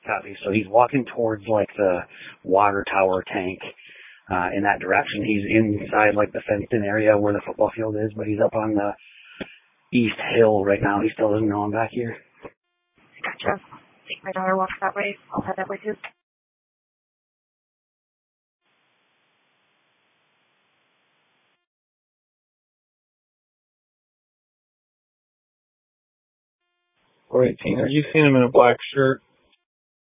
Copy. So he's walking towards like the water tower tank in that direction. He's inside like the fenced-in area where the football field is, but he's up on the east hill right now. He still doesn't know I'm back here. Gotcha. I think my daughter walks that way. I'll head that way too. Or 18. Are you seeing him in a black shirt?